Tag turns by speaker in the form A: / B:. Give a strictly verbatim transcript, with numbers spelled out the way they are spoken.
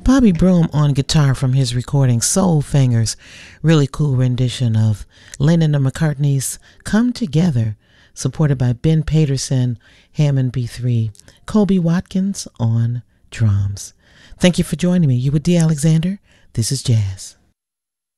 A: Bobby Broom on guitar from his recording Soul Fingers. Really cool rendition of Lennon and McCartney's Come Together, supported by Ben Paterson, Hammond B three, Colby Watkins on drums. Thank you for joining me. You with D. Alexander. This is Jazz.